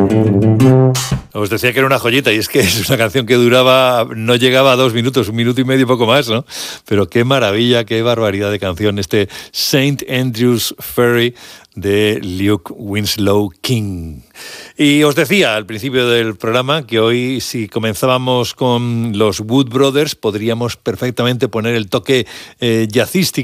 Os decía que era una joyita, y es que es una canción que no llegaba a 2 minutos, 1 minuto y medio, poco más, ¿no? Pero qué maravilla, qué barbaridad de canción, este St. Andrew's Ferry de Luke Winslow King. Y os decía al principio del programa que hoy, si comenzábamos con los Wood Brothers, podríamos perfectamente poner el toque jazzístico